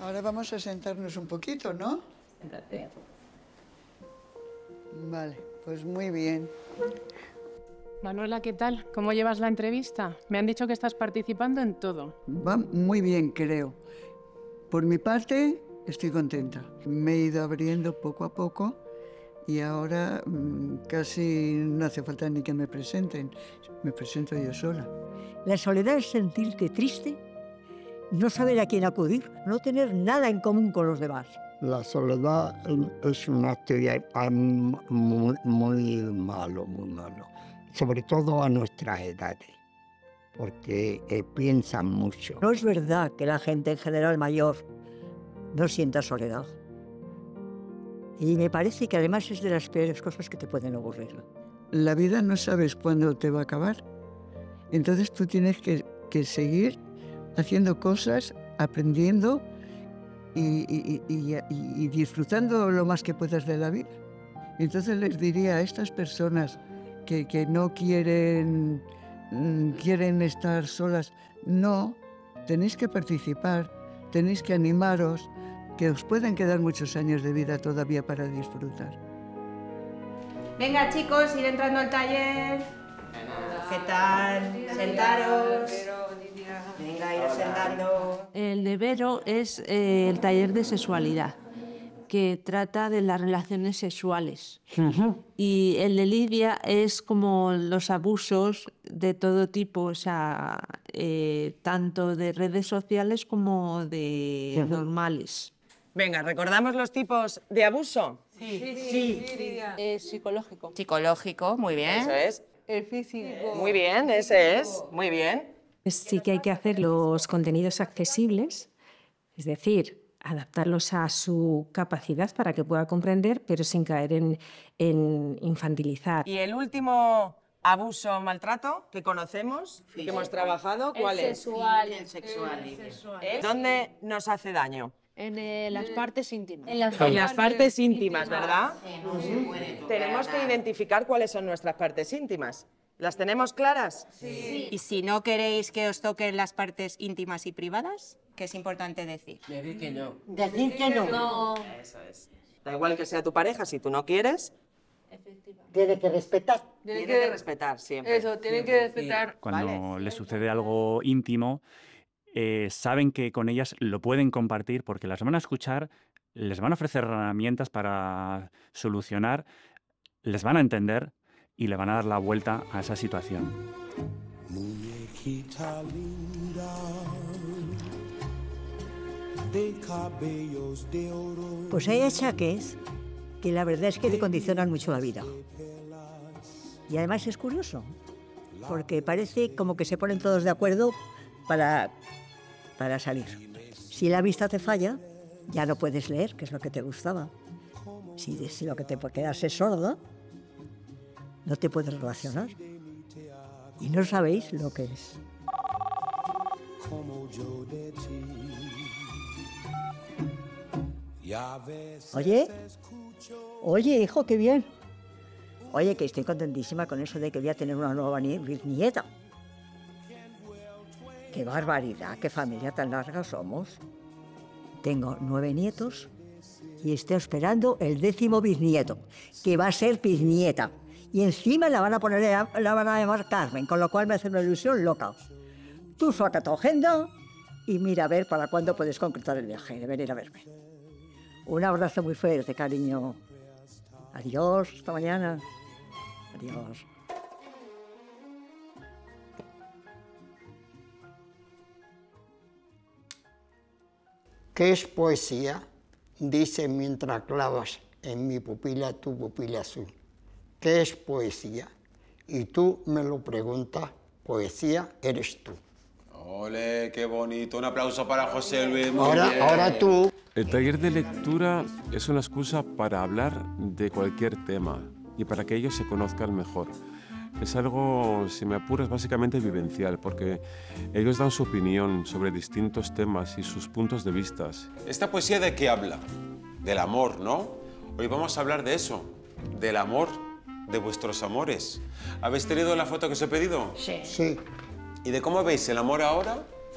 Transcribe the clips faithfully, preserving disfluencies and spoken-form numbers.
Ahora vamos a sentarnos un poquito, ¿no? Siéntate. Vale, pues muy bien. Manuela, ¿qué tal? ¿Cómo llevas la entrevista? Me han dicho que estás participando en todo. Va muy bien, creo. Por mi parte, estoy contenta. Me he ido abriendo poco a poco y ahora mmm, casi no hace falta ni que me presenten. Me presento yo sola. La soledad es sentirte triste, no saber a quién acudir, no tener nada en común con los demás. La soledad es una actividad muy, muy malo, muy malo. Sobre todo a nuestras edades, porque eh, piensan mucho. No es verdad que la gente en general mayor no sienta soledad. Y me parece que además es de las peores cosas que te pueden ocurrir. La vida no sabes cuándo te va a acabar. Entonces tú tienes que, que seguir haciendo cosas, aprendiendo y, y, y, y, y disfrutando lo más que puedas de la vida. Entonces les diría a estas personas que, que no quieren, quieren estar solas, no, tenéis que participar, tenéis que animaros, que os pueden quedar muchos años de vida todavía para disfrutar. Venga, chicos, ir entrando al taller. ¿Qué tal? Sentaros. Venga, iros sentando. El de Vero es eh, el taller de sexualidad, que trata de las relaciones sexuales. Uh-huh. Y el de Lidia es como los abusos de todo tipo, o sea, eh, tanto de redes sociales como de uh-huh. normales. Venga, ¿recordamos los tipos de abuso? Sí. Sí. sí. sí. Eh, psicológico. Psicológico, muy bien. Eso es. El físico. Muy bien, ese es. Muy bien. Sí que hay que hacer los contenidos accesibles, es decir, adaptarlos a su capacidad para que pueda comprender, pero sin caer en, en infantilizar. ¿Y el último abuso o maltrato que conocemos, sí, que hemos trabajado, cuál el es? Sexual. El sexual. El sexual. ¿Eh? ¿Dónde nos hace daño? En eh, las partes íntimas. En las, en las partes íntimas, ¿verdad? Sí, no se puede tocar. Tenemos que identificar cuáles son nuestras partes íntimas. ¿Las tenemos claras? Sí. Y si no queréis que os toquen las partes íntimas y privadas, ¿qué es importante decir? Decir que no. Decir que no. No. Eso es. Da igual que sea tu pareja, si tú no quieres, Tiene que respetar. tiene que, que respetar siempre. Eso, tienen que respetar. Cuando Vale. les sucede algo íntimo, eh, saben que con ellas lo pueden compartir porque las van a escuchar, les van a ofrecer herramientas para solucionar, les van a entender y le van a dar la vuelta a esa situación. Muñequita linda, de cabellos de oro. Pues hay achaques que la verdad es que te condicionan mucho la vida. Y además es curioso, porque parece como que se ponen todos de acuerdo para, para salir. Si la vista te falla, ya no puedes leer, que es lo que te gustaba. Si, si lo que te quedas es sordo, no te puedes relacionar. Y no sabéis lo que es. Oye, oye, hijo, qué bien. Oye, que estoy contentísima con eso de que voy a tener una nueva bisnieta. Qué barbaridad, qué familia tan larga somos. Tengo nueve nietos y estoy esperando el décimo bisnieto, que va a ser bisnieta. Y encima la van a poner, la van a llamar Carmen, con lo cual me hace una ilusión loca. Tú saca tu agenda y mira a ver para cuándo puedes concretar el viaje de venir a verme. Un abrazo muy fuerte, cariño. Adiós, hasta mañana. Adiós. ¿Qué es poesía? Dice mientras clavas en mi pupila tu pupila azul. ¿Qué es poesía? Y tú me lo preguntas, poesía eres tú. ¡Ole, qué bonito! Un aplauso para José Luis. Muy ahora, bien. ahora tú. El taller de lectura es una excusa para hablar de cualquier tema y para que ellos se conozcan mejor. Es algo, si me apuras, básicamente vivencial, porque ellos dan su opinión sobre distintos temas y sus puntos de vista. ¿Esta poesía de qué habla? Del amor, ¿no? Hoy vamos a hablar de eso, del amor, de vuestros amores. ¿Habéis tenido la foto que os he pedido? Sí. Sí. ¿Y de cómo veis el amor ahora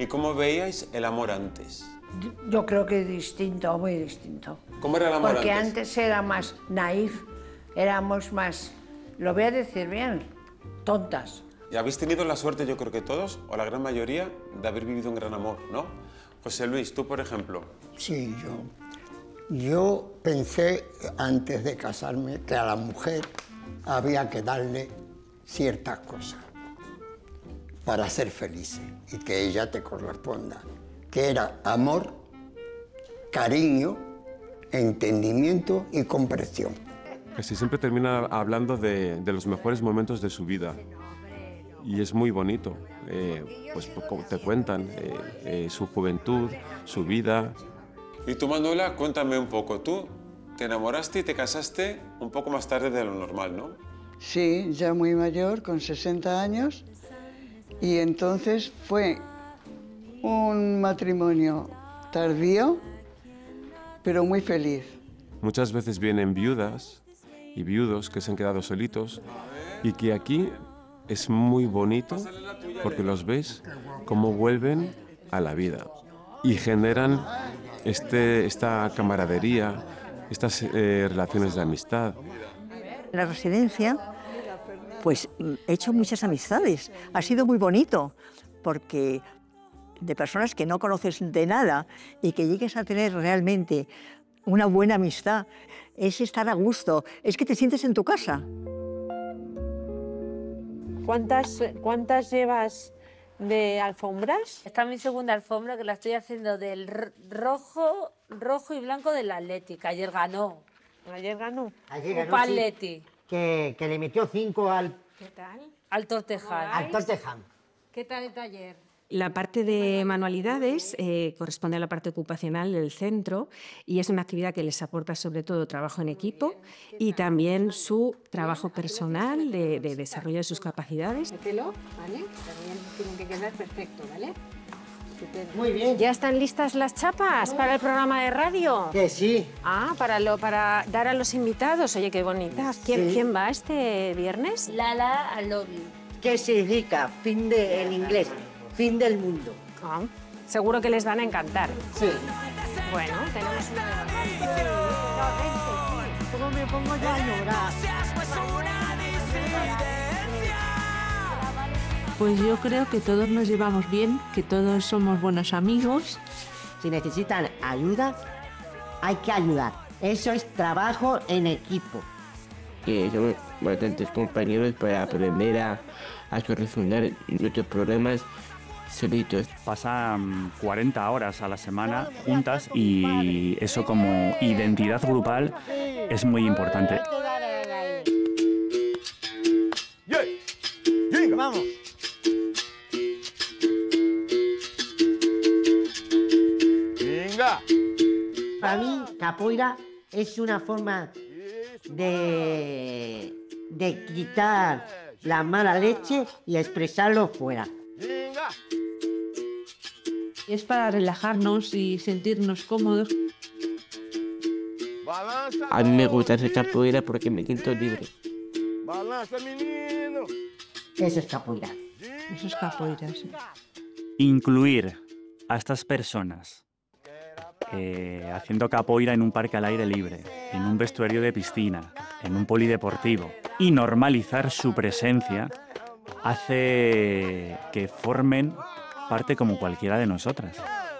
¿Y cómo veíais el amor antes? Yo creo que es distinto, muy distinto. ¿Cómo era el amor Porque antes? antes era más naif, éramos más, lo voy a decir bien, tontas. Y habéis tenido la suerte, yo creo que todos, o la gran mayoría, de haber vivido un gran amor, ¿no? José Luis, tú, por ejemplo. Sí, yo. Yo pensé antes de casarme que a la mujer había que darle ciertas cosas para ser felices y que ella te corresponda, que era amor, cariño, entendimiento y comprensión. Casi siempre termina hablando de, de los mejores momentos de su vida y es muy bonito, eh, pues como te cuentan eh, eh, su juventud, su vida. Y tú, Manuela, cuéntame un poco. Tú te enamoraste y te casaste un poco más tarde de lo normal, ¿no? Sí, ya muy mayor, con sesenta años, y entonces fue un matrimonio tardío, pero muy feliz. Muchas veces vienen viudas y viudos que se han quedado solitos y que aquí es muy bonito porque los ves cómo vuelven a la vida y generan este, esta camaradería, estas eh, relaciones de amistad. En la residencia, pues he hecho muchas amistades. Ha sido muy bonito, porque de personas que no conoces de nada y que llegues a tener realmente una buena amistad, es estar a gusto, es que te sientes en tu casa. ¿Cuántas, cuántas llevas de alfombras? Esta es mi segunda alfombra, que la estoy haciendo del r- rojo, rojo y blanco del Atlético. Ayer ganó. Ayer ganó. Ayer ganó, Upa sí. Atleti. Que, que le metió cinco al, ¿Qué tal? Al Tottenham. al Tottenham. ¿Qué tal el taller? La parte de manualidades eh, corresponde a la parte ocupacional del centro y es una actividad que les aporta sobre todo trabajo en equipo y también su trabajo personal de, de desarrollo de sus capacidades. Mételo, ¿vale? También tienen que quedar perfecto, ¿vale? Muy bien. ¿Ya están listas las chapas para el programa de radio? Que sí. Ah, para, lo, para dar a los invitados. Oye, qué bonitas. ¿Quién, Sí. ¿quién va este viernes? Lala I love you. ¿Qué significa fin de, en inglés? Fin del mundo. Ah, seguro que les van a encantar. Sí. Bueno, tenemos ¿Cómo me pongo yo a llorar? Pues yo creo que todos nos llevamos bien, que todos somos buenos amigos. Si necesitan ayuda, hay que ayudar. Eso es trabajo en equipo. Que somos bastantes compañeros para aprender a, a solucionar nuestros problemas solitos. Pasan cuarenta horas a la semana juntas y eso como identidad grupal es muy importante. Vamos. Venga. Para mí, capoeira es una forma de, de quitar la mala leche y expresarlo fuera. Es para relajarnos y sentirnos cómodos. A mí me gusta hacer capoeira porque me siento libre. Balanza, menino. Eso es capoeira. Eso es capoeira, sí. Incluir a estas personas eh, haciendo capoeira en un parque al aire libre, en un vestuario de piscina, en un polideportivo y normalizar su presencia hace que formen parte como cualquiera de nosotras.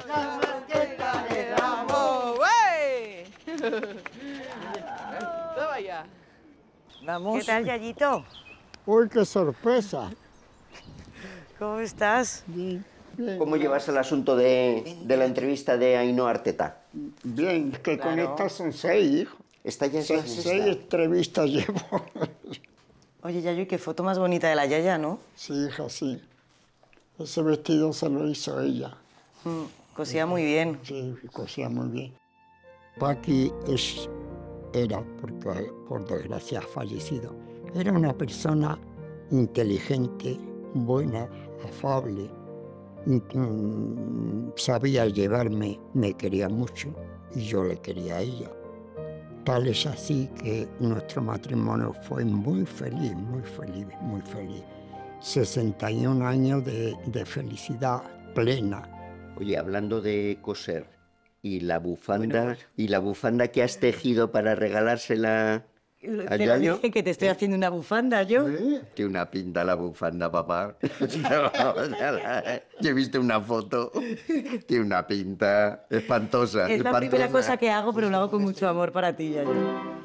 Vamos. ¿Qué tal, Yayito? Uy, qué sorpresa. ¿Cómo estás? Bien. ¿Cómo llevas el asunto de, de la entrevista de Ainhoa Arteta? Bien, que con estas son seis, hijo. Esta ya es la seis, sexta. seis entrevistas llevo. Oye, Yayo, qué foto más bonita de la Yaya, ¿no? Sí, hija, sí. Ese vestido se lo hizo ella. Mm, cosía muy bien. Sí, cosía muy bien. Paqui es, era, porque por desgracia ha fallecido, era una persona inteligente, buena, afable, mm, sabía llevarme, me quería mucho y yo le quería a ella. Tal es así que nuestro matrimonio fue muy feliz, muy feliz, muy feliz. sesenta y un años de, de felicidad plena. Oye, hablando de coser, ¿y la bufanda, ¿y la bufanda que has tejido para regalársela a Te lo Yayo? dije que te estoy haciendo una bufanda yo. Tiene una pinta la bufanda, papá. Yo he visto una foto. Tiene una pinta espantosa. Es la espantosa. primera cosa que hago, pero lo hago con mucho amor para ti, Yayo.